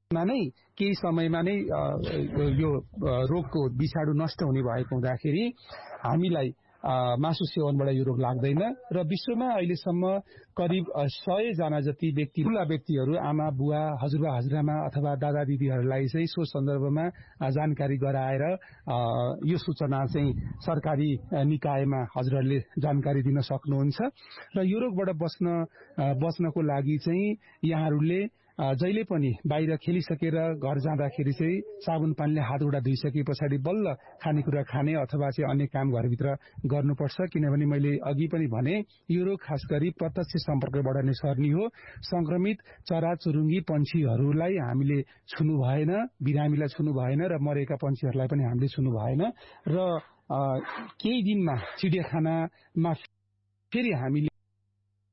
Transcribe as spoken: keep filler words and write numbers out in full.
नै केही समयमा नै यो रोगको विषाणु नष्ट हुने भएको हुँदाखेरि हामीलाई मासु सेवनबाट यो रोग लाग्दैन र विश्वमा अहिलेसम्म करिब सय जना जति व्यक्ति ठूला व्यक्तिहरू आमा बुवा हजुरबा हजुरआमा अथवा दादा दिदीहरूलाई चाहिँ सो सन्दर्भमा जानकारी गराएर यो सूचना चाहिँ सरकारी निकायमा हजुरहरूले जानकारी दिन सक्नुहुन्छ र यो रोगबाट बस्न बच्नको लागि चाहिँ यहाँहरूले जहिले पनि बाहिर खेलिसकेर घर जाँदाखेरि चाहिँ साबुन पानीले हात गोडा धुइसके पछाडि बल्ल खानेकुरा खाने अथवा चाहिँ अन्य काम घरभित्र गर्नुपर्छ किनभने मैले अघि पनि भने यो रोग खास गरी प्रत्यक्ष सम्पर्कबाट नै सर्ने हो। संक्रमित चराचुरुङ्गी पन्छीहरूलाई हामीले छुनु भएन, बिरामीलाई छुनु भएन र मरेका पन्छीहरूलाई पनि हामीले छुनु भएन र केही दिनमा चिडियाखानामा फेरि हामीले